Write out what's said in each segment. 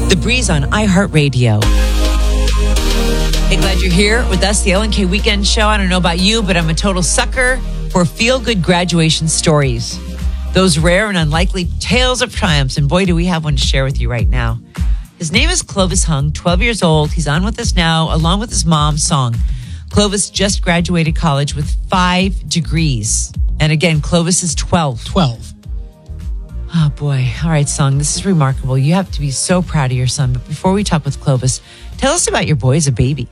The Breeze on iHeartRadio. Hey, glad you're here with us, the LNK Weekend Show. I don't know about you, but I'm a total sucker for feel-good graduation stories. Those rare and unlikely tales of triumphs. And boy, do we have one to share with you right now. His name is Clovis Hung, 12 years old. He's on with us now, along with his mom, Song. Clovis just graduated college with 5 degrees. And again, Clovis is 12. 12. Oh, boy. All right, Song, this is remarkable. You have to be so proud of your son. But before we talk with Clovis, tell us about your boy as a baby.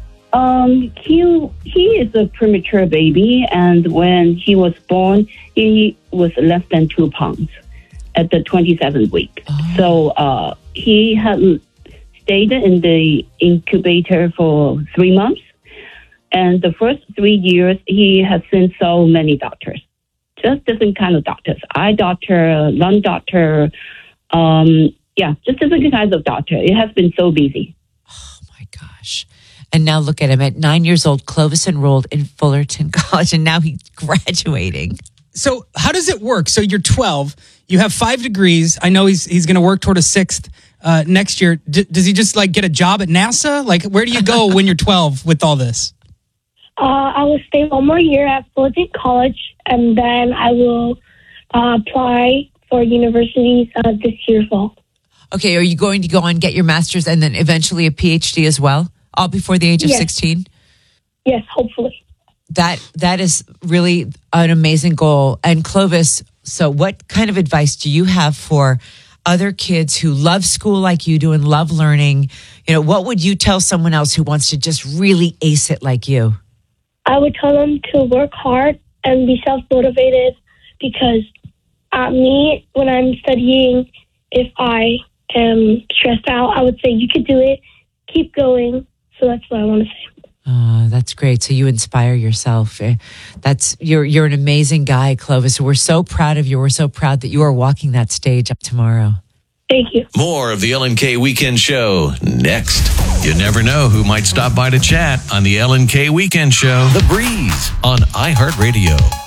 He is a premature baby, and when he was born, he was less than 2 pounds at the 27th week. Oh. So he had stayed in the incubator for 3 months, and the first 3 years he has seen so many doctors, just different kind of doctors, eye doctor, lung doctor, just different kinds of doctor. It has been so busy. Oh, my gosh. And now look at him. At 9 years old, Clovis enrolled in Fullerton College, and now he's graduating. So how does it work? So you're 12. You have 5 degrees. I know he's going to work toward a 6th next year. Does he just get a job at NASA? Where do you go when you're 12 with all this? I will stay 1 more year at Fullerton College, and then I will apply for universities this year fall. Okay, are you going to go on and get your master's and then eventually a PhD as well? All before the age of 16? Yes, hopefully. That is really an amazing goal. And Clovis, so what kind of advice do you have for other kids who love school like you do and love learning? What would you tell someone else who wants to just really ace it like you? I would tell them to work hard and be self-motivated, because me, when I'm studying, if I am stressed out, I would say, you could do it, keep going. So that's what I want to say. That's great. So you inspire yourself. You're an amazing guy, Clovis. We're so proud of you. We're so proud that you are walking that stage up tomorrow. Thank you. More of the LNK Weekend Show next. You never know who might stop by to chat on the LNK Weekend Show. The Breeze on iHeartRadio.